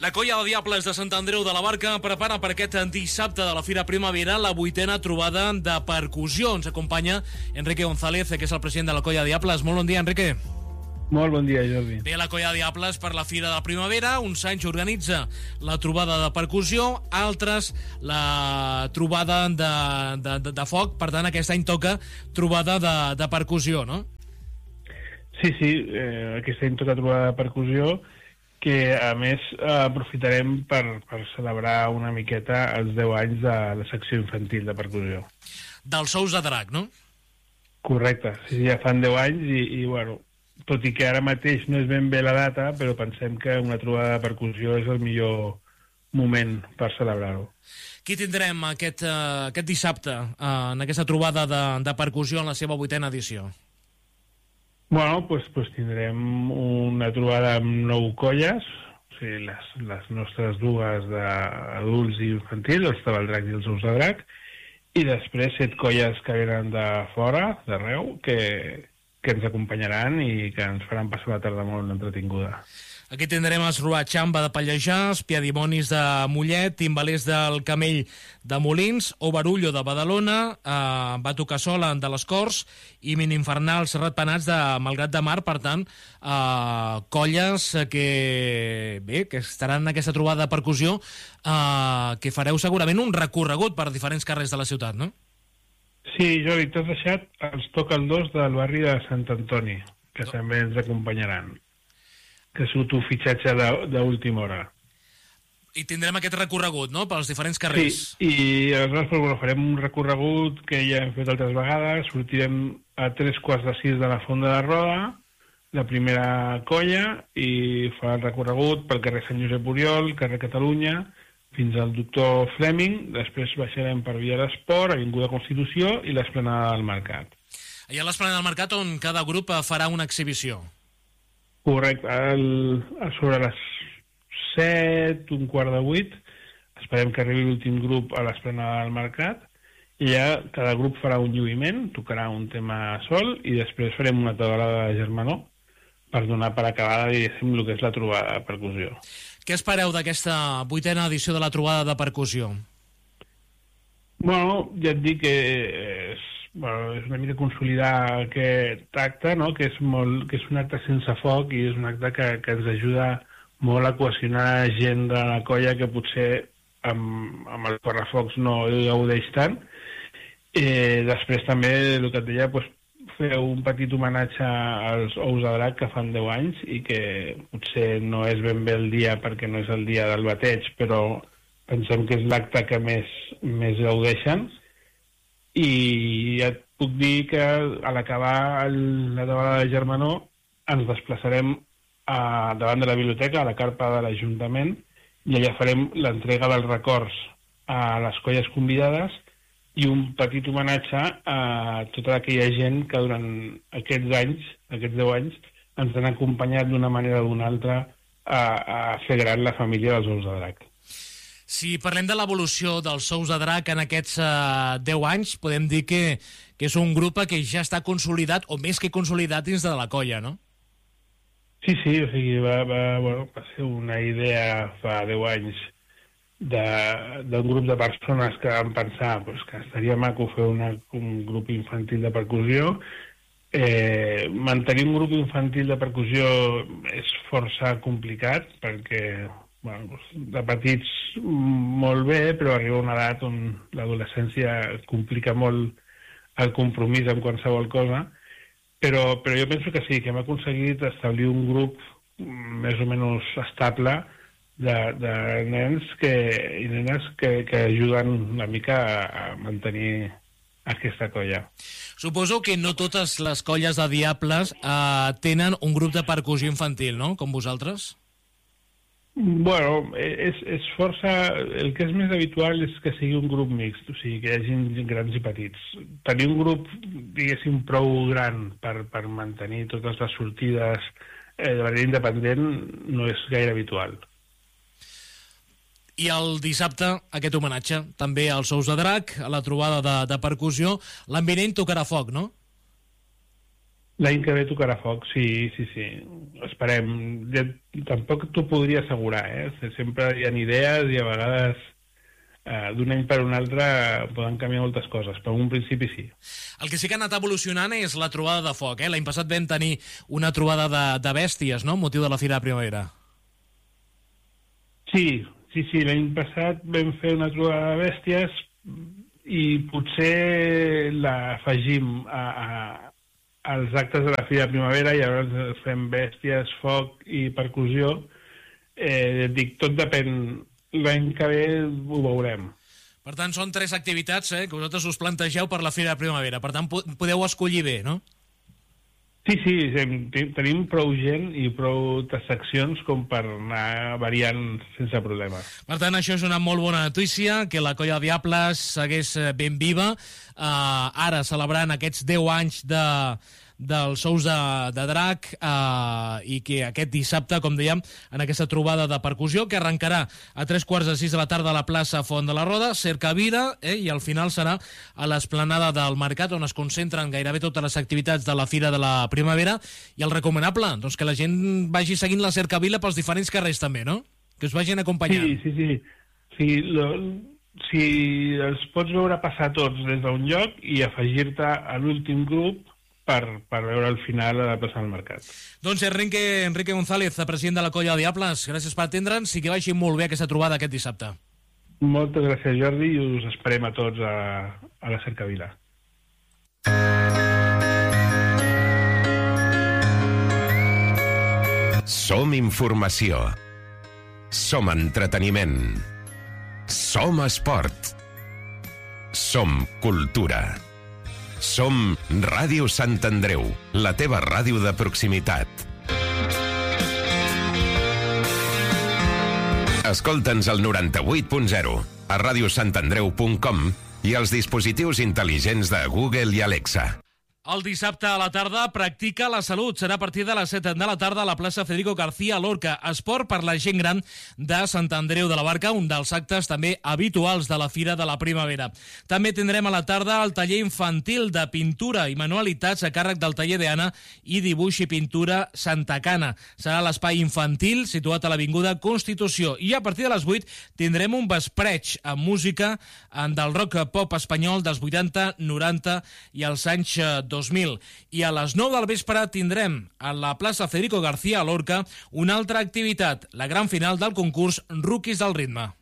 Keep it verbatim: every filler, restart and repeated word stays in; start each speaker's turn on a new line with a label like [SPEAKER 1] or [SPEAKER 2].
[SPEAKER 1] La Colla de Diables de Sant Andreu de la Barca prepara per aquest dissabte de la Fira Primavera la vuitena trobada de percussió. Ens acompanya Enrique González, que és el president de la Colla de Diables. Molt bon dia, Enrique.
[SPEAKER 2] Molt bon dia, Jordi.
[SPEAKER 1] Bé, la Colla de Diables per la Fira de Primavera. Uns anys organitza la trobada de percussió, altres la trobada de, de, de, de foc. Per tant, aquest any toca trobada de, de percussió, no?
[SPEAKER 2] Sí, sí, eh, aquest any toca trobada de percussió, que a més eh, aprofitarem per, per celebrar una miqueta els deu anys de la secció infantil de percussió.
[SPEAKER 1] Dels Sous de Drac, no?
[SPEAKER 2] Correcte, sí, ja fan deu anys i, i bueno, tot i que ara mateix no és ben bé la data, però pensem que una trobada de percussió és el millor moment per celebrar-ho.
[SPEAKER 1] Qui tindrem aquest, uh, aquest dissabte uh, en aquesta trobada de, de percussió en la seva vuitena edició?
[SPEAKER 2] Bueno, pues, pues tindrem una trobada amb nou colles, o sigui, les, les nostres dues d'adults i infantils, els Tabaldrac i els Ous de Drac, i després set colles que venen de fora, d'arreu, que, que ens acompanyaran i que ens faran passar la tarda molt entretinguda.
[SPEAKER 1] Aquí tindrem els Ruachamba de Pallejà, Piadimonis de Mollet, Timbalers del Camell de Molins, Obarullo de Badalona, eh, Batucasola de les Corts i Mininfernals Ratpenats de Malgrat de Mar. Per tant, eh, colles que, bé, que estaran en aquesta trobada de percussió, eh, que fareu segurament un recorregut per diferents carrers de la ciutat, no?
[SPEAKER 2] Sí, Jordi, t'has deixat els Toca el dos del barri de Sant Antoni, que no. també ens acompanyaran, que ha sigut un fitxatge d'última hora.
[SPEAKER 1] I tindrem aquest recorregut, no?, pels diferents carrers.
[SPEAKER 2] Sí, i aleshores pues, bueno, farem un recorregut que ja hem fet altres vegades, sortirem a tres quarts de sis de la Font de la Roda, la primera colla, i farà el recorregut pel carrer Sant Josep Oriol, carrer Catalunya, fins al Doctor Fleming, després baixarem per Via d'Esport, Avinguda Constitució i l'Esplanada del Mercat.
[SPEAKER 1] Allà a l'Esplanada del Mercat, on cada grup farà una exhibició.
[SPEAKER 2] Correcte, el, sobre les set, un quart de vuit, esperem que arribi l'últim grup a l'Esplanada del Mercat, i ja cada grup farà un lluïment, tocarà un tema sol, i després farem una taulada de germanor per donar per acabada, diguéssim, el que és la trobada de percussió.
[SPEAKER 1] Què espereu d'aquesta vuitena edició de la trobada de percussió?
[SPEAKER 2] Bueno, ja et dic que és, bueno, és una mica consolidar aquest acte, no? que, és molt, que és un acte sense foc i és un acte que, que ens ajuda molt a cohesionar gent de la colla que potser amb, amb el correfocs no gaudeix tant. Eh, després també, el que et deia, doncs, fer un petit homenatge als Ous de Drac que fan deu anys i que potser no és ben bé el dia perquè no és el dia del bateig, però pensem que és l'acte que més, més gaudeixen. I ja et puc dir que a l'acabar la taulada de germanor ens desplaçarem a, davant de la biblioteca, a la carpa de l'Ajuntament, i allà farem l'entrega dels records a les colles convidades i un petit homenatge a tota aquella gent que durant aquests anys, aquests deu anys, ens han acompanyat d'una manera o d'una altra a, a fer gran la família dels Ous de Drac.
[SPEAKER 1] Si parlem de l'evolució dels Ous de Drac en aquests uh, deu anys, podem dir que, que és un grup que ja està consolidat, o més que consolidat, dins de la colla, no?
[SPEAKER 2] Sí, sí, o sigui, va, va, bueno, va ser una idea fa deu anys d'un grup de persones que van pensar pues, que estaria maco fer una, un grup infantil de percussió. Eh, mantenir un grup infantil de percussió és força complicat perquè bueno, de petits molt bé, però arriba una edat on l'adolescència complica molt el compromís amb qualsevol cosa, però, però jo penso que sí, que hem aconseguit establir un grup més o menys estable de, de nens que, i nenes que, que ajuden una mica a, a mantenir aquesta colla.
[SPEAKER 1] Suposo que no totes les colles de Diables eh, tenen un grup de percussió infantil, no?, com vosaltres?
[SPEAKER 2] Bueno, és, és força... El que és més habitual és que sigui un grup mixt, o sigui, que hi hagi grans i petits. Tenir un grup, diguéssim, prou gran per, per mantenir totes les sortides eh, de manera independent no és gaire habitual.
[SPEAKER 1] I el dissabte, aquest homenatge, també als Ous de Drac, a la trobada de, de percussió. L'Ambient tocarà foc, no?
[SPEAKER 2] L'any que ve tocarà foc, sí, sí, sí. Esperem. Ja, tampoc t'ho podria assegurar, eh? Sempre hi ha idees i a vegades eh, d'un any per un altre poden canviar moltes coses, però en un principi sí.
[SPEAKER 1] El que sí que ha anat evolucionant és la trobada de foc, eh? L'any passat vam tenir una trobada de, de bèsties, no?, motiu de la Fira de Primavera.
[SPEAKER 2] Sí, sí, sí. L'any passat vam fer una trobada de bèsties i potser l'afegim a... a als actes de la Fira de Primavera i llavors fem bèsties, foc i percussió. Eh, dic, tot depèn. L'any que ve ho veurem.
[SPEAKER 1] Per tant, són tres activitats eh, que vosaltres us plantegeu per la Fira de Primavera. Per tant, podeu escollir bé, no?
[SPEAKER 2] Sí, sí, tenim prou gent i prou seccions com per anar variant sense problema.
[SPEAKER 1] Per tant, això és una molt bona notícia, que la Colla Diables segueix ben viva, eh, ara celebrant aquests deu anys de... dels sous de, de drac eh, i que aquest dissabte, com dèiem, en aquesta trobada de percussió que arrencarà a tres quarts de sis de la tarda a la plaça Font de la Roda, Cercavila, eh, i al final serà a l'esplanada del Mercat, on es concentren gairebé totes les activitats de la Fira de la Primavera, i el recomanable, doncs que la gent vagi seguint la Cercavila pels diferents carrers també, no? Que us vagin acompanyant.
[SPEAKER 2] Sí, sí, sí. sí lo, si els pots veure passar tots des d'un lloc i afegir-te a l'últim grup Per, per veure el final a la plaça del Mercat.
[SPEAKER 1] Doncs Enrique, Enrique González, president de la Colla Diables, gràcies per atendre'ns i que vagi molt bé aquesta trobada aquest dissabte.
[SPEAKER 2] Moltes gràcies, Jordi, i us esperem a tots a, a la Cercavila.
[SPEAKER 3] Som informació. Som entreteniment. Som esport. Som cultura. Som Ràdio Sant Andreu, la teva ràdio de proximitat. Escolta'ns al noranta-vuit punt zero, a radiosantandreu punt com i als dispositius intel·ligents de Google i Alexa.
[SPEAKER 1] El dissabte a la tarda practica la salut. Serà a partir de les set de la tarda a la plaça Federico García Lorca. Esport per la gent gran de Sant Andreu de la Barca, un dels actes també habituals de la Fira de la Primavera. També tindrem a la tarda el taller infantil de pintura i manualitats a càrrec del taller d'Anna i dibuix i pintura Santa Cana. Serà l'espai infantil situat a l'Avinguda Constitució. I a partir de les vuit tindrem un vespreig amb música del rock pop espanyol dels vuitanta, noranta i els anys dos mil. I a les nou del vespre tindrem a la plaça Federico García Lorca una altra activitat, la gran final del concurs Rookies del Ritme.